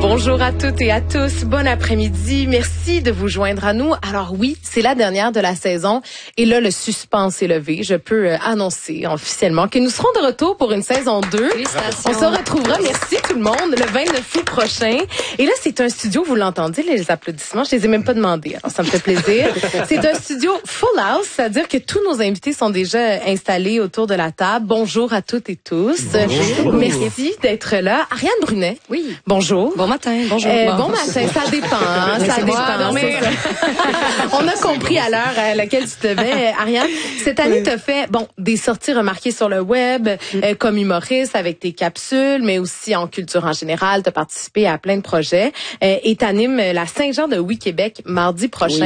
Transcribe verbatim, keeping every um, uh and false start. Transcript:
Bonjour à toutes et à tous. Bon après-midi. Merci de vous joindre à nous. Alors oui, c'est la dernière de la saison et là, le suspense est levé. Je peux euh, annoncer officiellement que nous serons de retour pour une saison deux. On se retrouvera, merci tout le monde, le vingt-neuf août prochain. Et là, c'est un studio, vous l'entendez, les applaudissements, je les ai même pas demandés. Alors, ça me fait plaisir. C'est un studio full house, c'est-à-dire que tous nos invités sont déjà installés autour de la table. Bonjour à toutes et tous. Bonjour. Merci d'être là. Ariane Brunet. Oui. Bonjour. Bon matin. Bonjour. Euh, bon. bon matin, ça dépend. Hein, ça dépend. Mais on a compris à l'heure à laquelle tu te mets, Ariane. Cette année, oui. tu as fait bon des sorties remarquées sur le web, mm. euh, comme humoriste avec tes capsules, mais aussi en culture en général. Tu as participé à plein de projets euh, et tu animes la Saint-Jean de Oui Québec mardi prochain. Oui.